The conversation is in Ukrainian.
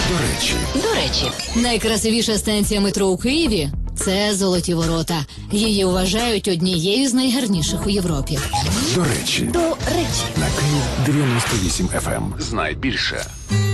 До речі, Найкрасивіша станція метро у Києві – це Золоті Ворота. Її вважають однією з найгарніших у Європі. до речі, До речі. на Київ 98 FM. Знай більше.